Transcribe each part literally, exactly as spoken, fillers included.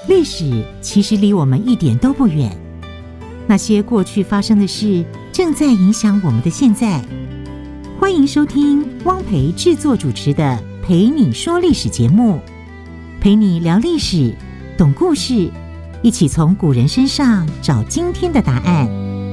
历史其实离我们一点都不远，那些过去发生的事正在影响我们的现在。欢迎收听汪培制作主持的《陪你说历史》节目，陪你聊历史，懂故事，一起从古人身上找今天的答案。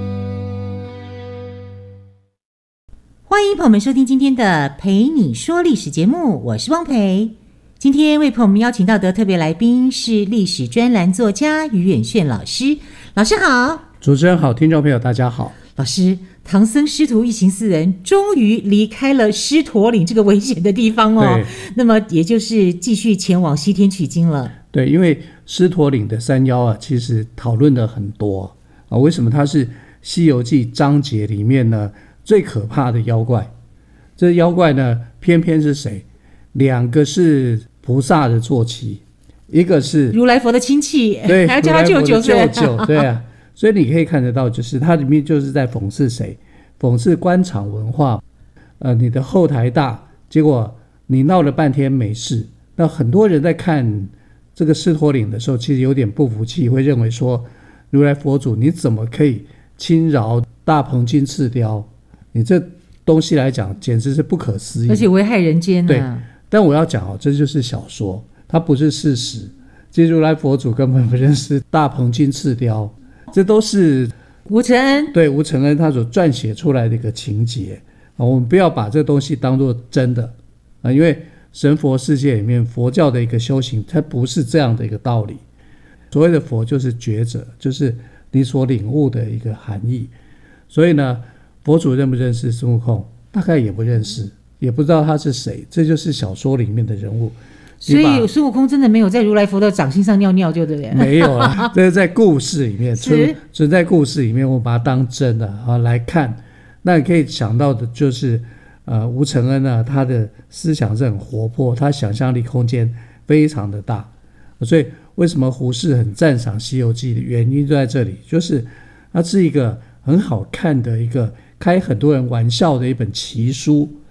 欢迎朋友们收听今天的《陪你说历史》节目，我是汪培。今天为朋友们邀请到的特别来宾是历史专栏作家于远炫老师。老师好。 主持人好，听众朋友大家好。 老师，唐僧师徒一行四人终于离开了狮驼岭这个危险的地方哦，那么也就是继续前往西天取经了。 对，因为狮驼岭的山妖啊，其实讨论的很多啊，为什么它是《西游记》章节里面呢最可怕的妖怪？这妖怪呢，偏偏是谁？两个是菩萨的坐骑，一个是如来佛的亲戚， 对， 还要叫他舅舅， 舅舅，对啊。所以你可以看得到，就是它里面就是在讽刺谁？讽刺官场文化。呃，你的后台大，结果你闹了半天没事。那很多人在看这个狮驼岭的时候，其实有点不服气，会认为说，如来佛祖你怎么可以轻饶大鹏金翅雕？你这东西来讲，简直是不可思议， 而且危害人间啊。 对，但我要讲哦，这就是小说，它不是事实。其实如来佛祖根本不认识大鹏金翅雕。这都是吴承恩对吴承恩他所撰写出来的一个情节啊，我们不要把这东西当作真的啊，因为神佛世界里面佛教的一个修行，它不是这样的一个道理。所谓的佛就是觉者，就是你所领悟的一个含义。所以呢，佛祖认不认识孙悟空？大概也不认识，也不知道他是谁，这就是小说里面的人物。 所以孙悟空真的没有在如来佛的掌心上尿尿就对了？ 没有啊，这是在故事里面，存存在故事里面，我把它当真的啊来看。那你可以想到的就是，呃，吴承恩呢，他的思想是很活泼，他想象力空间非常的大。所以为什么胡适很赞赏《西游记》的原因就在这里，就是它是一个很好看的一个开很多人玩笑的一本奇书。